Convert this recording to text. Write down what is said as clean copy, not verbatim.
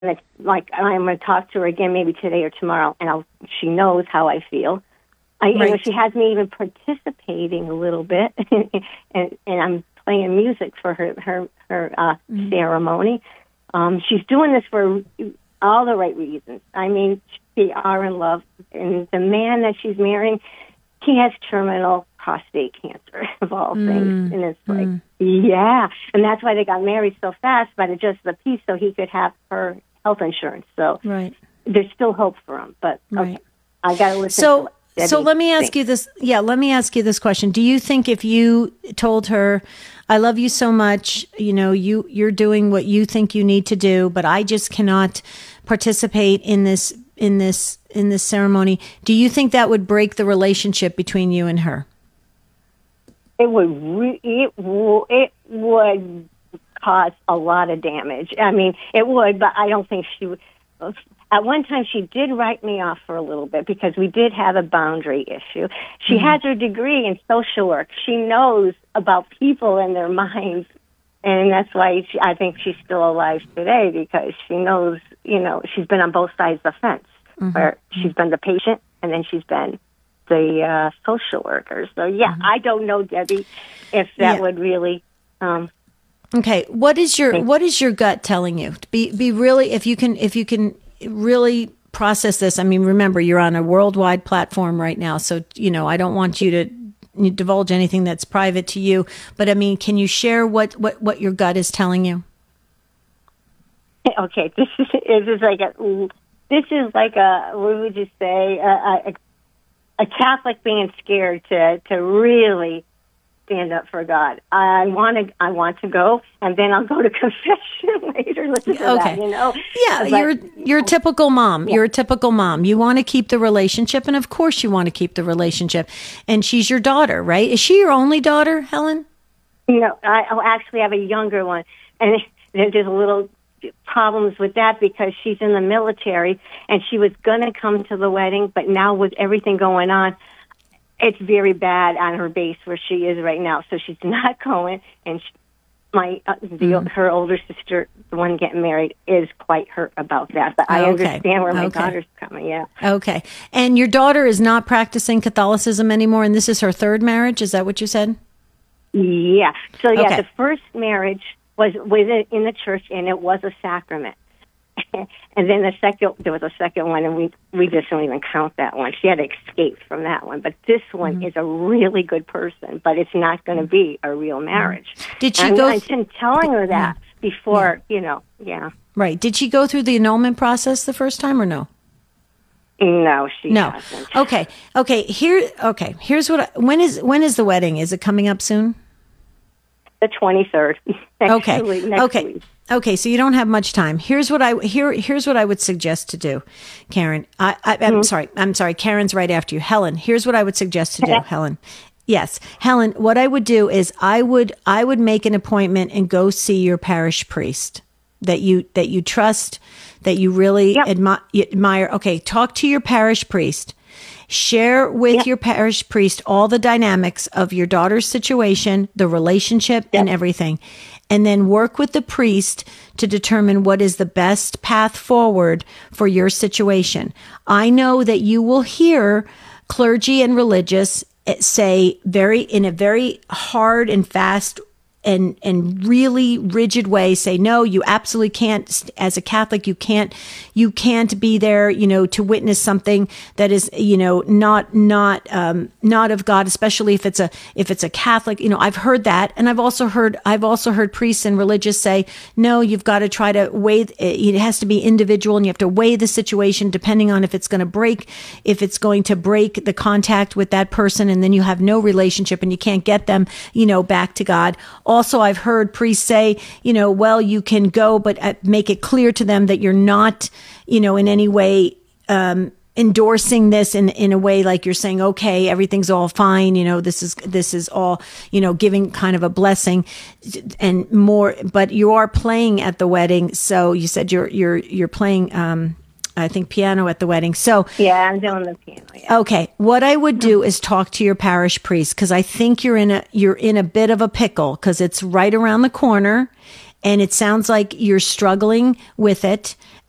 it's like I'm going to talk to her again maybe today or tomorrow, and she knows how I feel. She has me even participating a little bit, and I'm playing music for her ceremony. She's doing this for all the right reasons. I mean, they are in love, and the man that she's marrying, he has terminal prostate cancer, of all things. And it's like, yeah. And that's why they got married so fast, by just the piece, so he could have her health insurance. So there's still hope for him. But okay, I got to listen to it. So let me ask you this. Yeah, let me ask you this question. Do you think if you told her, I love you so much, you're doing what you think you need to do, but I just cannot participate in this ceremony, do you think that would break the relationship between you and her? It would cause a lot of damage. I mean, it would, but I don't think she would. At one time, she did write me off for a little bit because we did have a boundary issue. She has her degree in social work. She knows about people and their minds, and that's why I think she's still alive today, because she knows, she's been on both sides of the fence, where she's been the patient and then she's been the social worker. So, yeah, I don't know, Debbie, if that would really... Okay, what is your gut telling you? Be really, if you can really process this. I mean, remember, you're on a worldwide platform right now, so I don't want you to divulge anything that's private to you. But I mean, can you share what your gut is telling you? Okay, this is like a what would you say, a Catholic being scared to really stand up for God. I want to go, and then I'll go to confession later. Listen to that, Yeah, but, you're a typical mom. Yeah. You're a typical mom. You want to keep the relationship, and of course you want to keep the relationship. And she's your daughter, right? Is she your only daughter, Helen? No, I actually have a younger one, and there's a little problems with that because she's in the military, and she was going to come to the wedding, but now with everything going on, it's very bad on her base where she is right now, so she's not going. And her older sister, the one getting married, is quite hurt about that. But I understand where my daughter's coming. Yeah. Okay. And your daughter is not practicing Catholicism anymore, and this is her third marriage. Is that what you said? Yeah. So the first marriage was in the church, and it was a sacrament. And then there was a second one, and we just don't even count that one. She had escaped from that one. But this one is a really good person, but it's not going to be a real marriage. Did she go? I've been telling her that before, Right. Did she go through the annulment process the first time or no? No, she hasn't. Okay. Here's when is the wedding? Is it coming up soon? The 23rd. Next week. Okay, so you don't have much time. Here's what I would suggest to do, Karen. I'm sorry. Karen's right after you. Helen, here's what I would suggest to do, Helen. Yes, Helen, what I would do is I would make an appointment and go see your parish priest that you trust, that you really admire. Okay, talk to your parish priest. Share with your parish priest all the dynamics of your daughter's situation, the relationship, and everything. And then work with the priest to determine what is the best path forward for your situation. I know that you will hear clergy and religious say in a very hard and fast and really rigid way, say, no, you absolutely can't, as a Catholic, you can't be there, to witness something that is, not of God, especially if it's a Catholic, I've heard that. And I've also heard priests and religious say, no, you've got to try to weigh, it has to be individual, and you have to weigh the situation depending on if it's going to break the contact with that person, and then you have no relationship and you can't get them, back to God. Also, I've heard priests say, well, you can go, but make it clear to them that you're not, in any way endorsing this in a way like you're saying, okay, everything's all fine. This is all, giving kind of a blessing and more. But you are playing at the wedding, so you said you're playing. I think piano at the wedding. So yeah, I'm doing the piano. Yeah. Okay, what I would do is talk to your parish priest, because I think you're in a bit of a pickle, because it's right around the corner, and it sounds like you're struggling with it.